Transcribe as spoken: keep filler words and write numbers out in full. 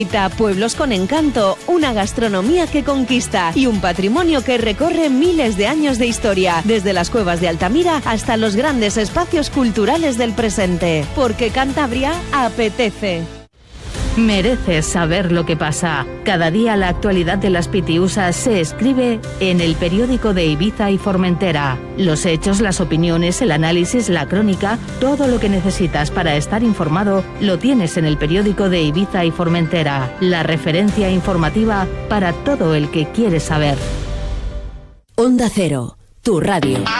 Pueblos con encanto, una gastronomía que conquista y un patrimonio que recorre miles de años de historia, desde las cuevas de Altamira hasta los grandes espacios culturales del presente. Porque Cantabria apetece. Mereces saber lo que pasa. Cada día la actualidad de las pitiusas se escribe en el periódico de Ibiza y Formentera. Los hechos, las opiniones, el análisis, la crónica, todo lo que necesitas para estar informado lo tienes en el periódico de Ibiza y Formentera. La referencia informativa para todo el que quiere saber. Onda Cero, tu radio.